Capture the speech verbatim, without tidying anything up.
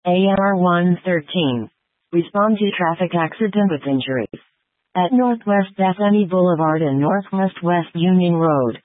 A R one thirteen. Respond to traffic accident with injuries. At Northwest Bethany Boulevard and Northwest West Union Road,